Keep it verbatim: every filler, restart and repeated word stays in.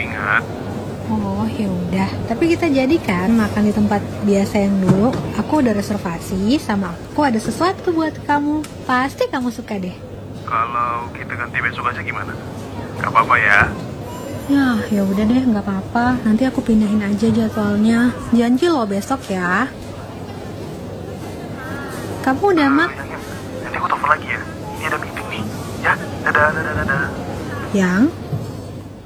ingat. Oh ya udah, tapi kita jadikan makan di tempat biasa yang dulu. Aku udah reservasi, sama aku ada sesuatu buat kamu. Pasti kamu suka deh. Kalau kita ganti besok aja gimana? Gak apa-apa ya? Ya, ya udah deh, nggak apa-apa. Nanti aku pindahin aja jadwalnya. Janji loh besok ya. Kamu udah Uh, mak? yang, yang. Nanti aku telepon lagi ya. Ini ada meeting nih. Ya, dadah, dadah, dadah. Yang?